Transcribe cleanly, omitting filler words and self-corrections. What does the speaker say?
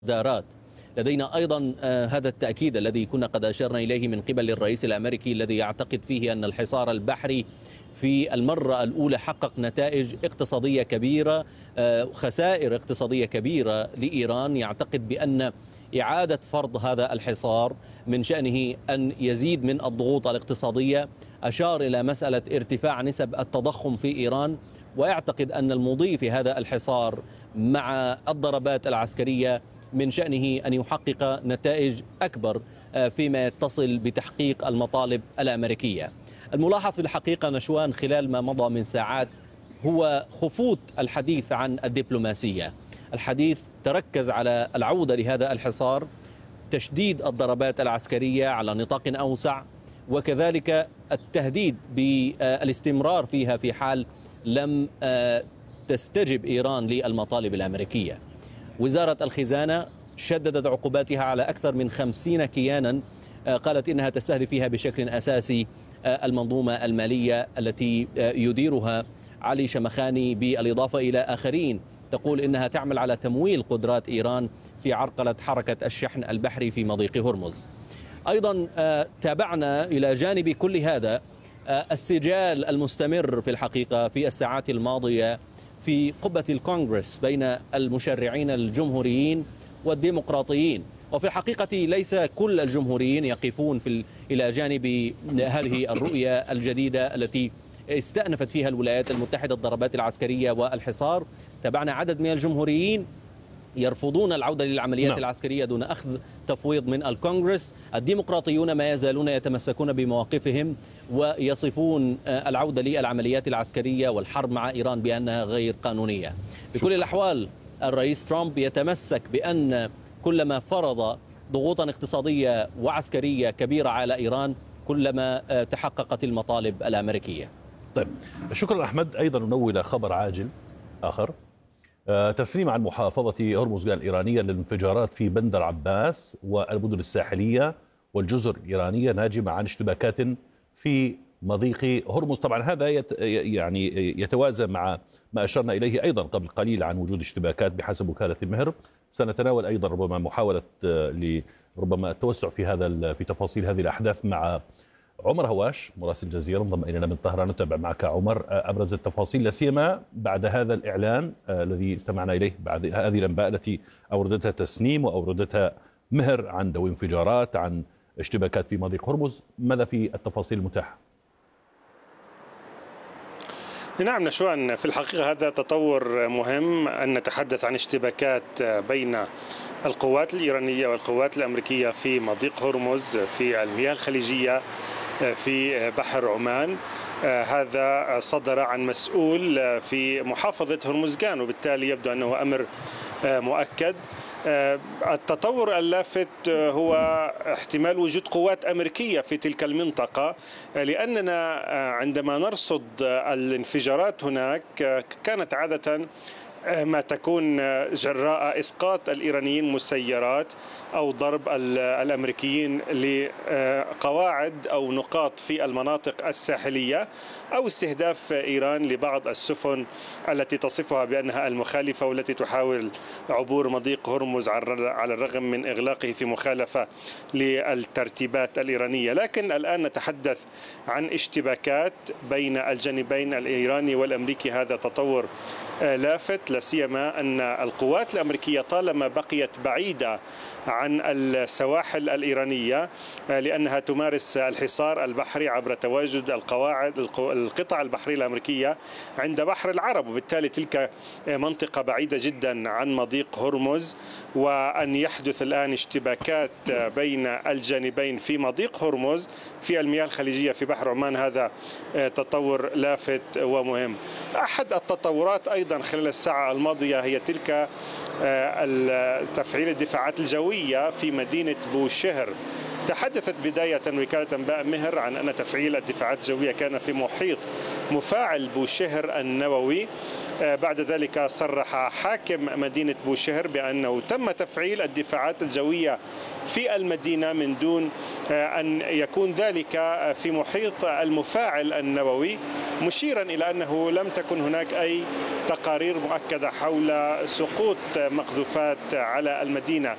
دارات. لدينا أيضا هذا التأكيد الذي كنا قد أشرنا إليه من قبل الرئيس الأمريكي، الذي يعتقد فيه أن الحصار البحري في المرة الأولى حقق نتائج اقتصادية كبيرة، خسائر اقتصادية كبيرة لإيران. يعتقد بأن إعادة فرض هذا الحصار من شأنه أن يزيد من الضغوط الاقتصادية. أشار إلى مسألة ارتفاع نسب التضخم في إيران، ويعتقد أن المضي في هذا الحصار مع الضربات العسكرية من شأنه أن يحقق نتائج أكبر فيما يتصل بتحقيق المطالب الأمريكية. الملاحظ في الحقيقة نشوان خلال ما مضى من ساعات هو خفوت الحديث عن الدبلوماسية. الحديث تركز على العودة لهذا الحصار، تشديد الضربات العسكرية على نطاق أوسع، وكذلك التهديد بالاستمرار فيها في حال لم تستجب إيران للمطالب الأمريكية. وزارة الخزانة شددت عقوباتها على أكثر من 50 كيانا، قالت إنها تستهدف فيها بشكل أساسي المنظومة المالية التي يديرها علي شمخاني، بالإضافة إلى آخرين. تقول إنها تعمل على تمويل قدرات إيران في عرقلة حركة الشحن البحري في مضيق هرمز. أيضا تابعنا إلى جانب كل هذا السجال المستمر في الحقيقة في الساعات الماضية في قبة الكونغرس بين المشرعين الجمهوريين والديمقراطيين. وفي الحقيقة ليس كل الجمهوريين يقفون إلى جانب هذه الرؤية الجديدة التي استأنفت فيها الولايات المتحدة الضربات العسكرية والحصار. تابعنا عدد من الجمهوريين يرفضون العودة للعمليات العسكرية دون أخذ تفويض من الكونغرس. الديمقراطيون ما يزالون يتمسكون بمواقفهم ويصفون العودة للعمليات العسكرية والحرب مع إيران بأنها غير قانونية. بكل الأحوال الرئيس ترامب يتمسك بأن كلما فرض ضغوطا اقتصادية وعسكرية كبيرة على إيران كلما تحققت المطالب الأمريكية. طيب، شكرا أحمد. أيضا ننوه إلى خبر عاجل آخر. تسليم عن محافظة هرمزغان الإيرانية للانفجارات في بندر عباس والمدن الساحلية والجزر الإيرانية ناجمة عن اشتباكات في مضيق هرمز. طبعا هذا يعني يتوازى مع ما أشرنا إليه أيضا قبل قليل عن وجود اشتباكات بحسب وكالة مهر. سنتناول أيضا ربما محاولة ربما التوسع في تفاصيل هذه الأحداث مع عمر هواش مراسل الجزيرة انضم إلينا من طهران. نتابع معك عمر أبرز التفاصيل، لا سيما بعد هذا الإعلان الذي استمعنا إليه، بعد هذه الأنباء التي أوردتها تسنيم وأوردتها مهر عن ذوي انفجارات، عن اشتباكات في مضيق هرمز. ماذا في التفاصيل المتاحة؟ نعم نشوان، في الحقيقة هذا تطور مهم أن نتحدث عن اشتباكات بين القوات الإيرانية والقوات الأمريكية في مضيق هرمز في المياه الخليجية في بحر عمان. هذا صدر عن مسؤول في محافظة هرمزغان، وبالتالي يبدو أنه أمر مؤكد. التطور اللافت هو احتمال وجود قوات أمريكية في تلك المنطقة، لأننا عندما نرصد الانفجارات هناك كانت عادة ما تكون جراء إسقاط الإيرانيين مسيرات أو ضرب الأمريكيين لقواعد أو نقاط في المناطق الساحلية، أو استهداف إيران لبعض السفن التي تصفها بأنها المخالفة والتي تحاول عبور مضيق هرمز على الرغم من إغلاقه في مخالفة للترتيبات الإيرانية. لكن الآن نتحدث عن اشتباكات بين الجانبين الإيراني والأمريكي. هذا تطور لافت، لا سيما أن القوات الأمريكية طالما بقيت بعيدة عن السواحل الإيرانية لأنها تمارس الحصار البحري عبر تواجد القطع البحرية الأمريكية عند بحر العرب، وبالتالي تلك منطقة بعيدة جدا عن مضيق هرمز. وأن يحدث الآن اشتباكات بين الجانبين في مضيق هرمز في المياه الخليجية في بحر عمان، هذا تطور لافت ومهم. أحد التطورات أيضا خلال الساعة الماضية هي تلك تفعيل الدفاعات الجوية في مدينة بوشهر. تحدثت بداية وكالة أنباء مهر عن أن تفعيل الدفاعات الجوية كان في محيط مفاعل بوشهر النووي. بعد ذلك صرح حاكم مدينة بوشهر بأنه تم تفعيل الدفاعات الجوية في المدينة من دون أن يكون ذلك في محيط المفاعل النووي، مشيرا إلى أنه لم تكن هناك أي تقارير مؤكدة حول سقوط مقذوفات على المدينة.